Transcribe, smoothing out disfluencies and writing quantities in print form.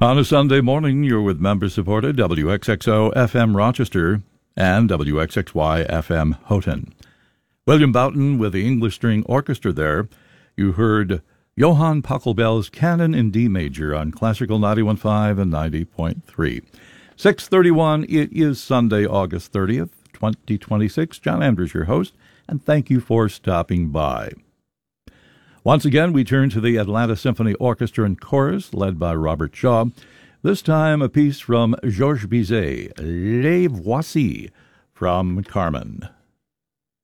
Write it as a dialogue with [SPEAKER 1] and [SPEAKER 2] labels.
[SPEAKER 1] On a Sunday morning, you're with member-supported WXXO FM Rochester and WXXY FM Houghton. William Boughton with the English String Orchestra there. You heard Johann Pachelbel's Canon in D Major on Classical 91.5 and 90.3. 6:31, it is Sunday, August 30th, 2026. John Andrews, your host, and thank you for stopping by. Once again, we turn to the Atlanta Symphony Orchestra and Chorus, led by Robert Shaw. This time, a piece from Georges Bizet, Les Voici, from Carmen.